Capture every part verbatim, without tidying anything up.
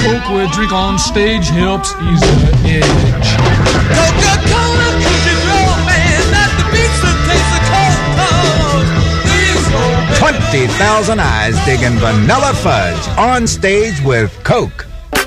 Coke we drink on stage helps ease the edge. Coca-Cola, could you throw a man at the beach that tastes the Coke? twenty thousand eyes digging vanilla fudge on stage with Coke.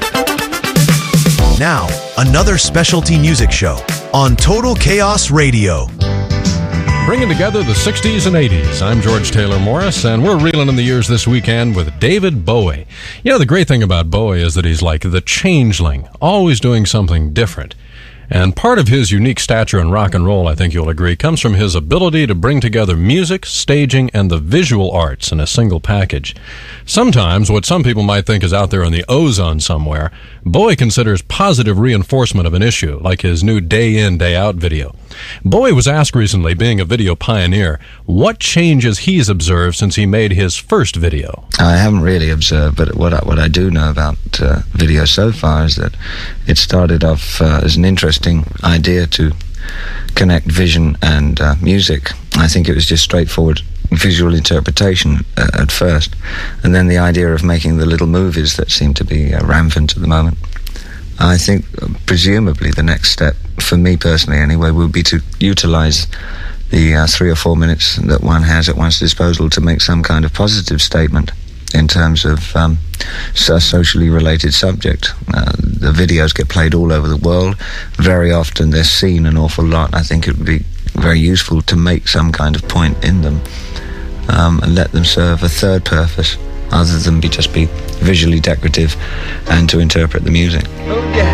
Now, another specialty music show on Total Chaos Radio. Bringing together the sixties and eighties. I'm George Taylor Morris, and we're reeling in the years this weekend with David Bowie. You know, the great thing about Bowie is that he's like the changeling, always doing something different. And part of his unique stature in rock and roll, I think you'll agree, comes from his ability to bring together music, staging, and the visual arts in a single package. Sometimes, what some people might think is out there in the ozone somewhere, Bowie considers positive reinforcement of an issue, like his new Day In, Day Out video. Bowie was asked recently, being a video pioneer, what changes he's observed since he made his first video. I haven't really observed, but what I, what I do know about uh, video so far is that it started off uh, as an interesting idea to connect vision and uh, music. I think it was just straightforward visual interpretation uh, at first, and then the idea of making the little movies that seem to be uh, rampant at the moment. I think uh, presumably the next step, for me personally anyway, would be to utilize the uh, three or four minutes that one has at one's disposal to make some kind of positive statement in terms of um, a socially related subject. Uh, the videos get played all over the world. Very often they're seen an awful lot. I think it would be very useful to make some kind of point in them um, and let them serve a third purpose other than be just be visually decorative and to interpret the music.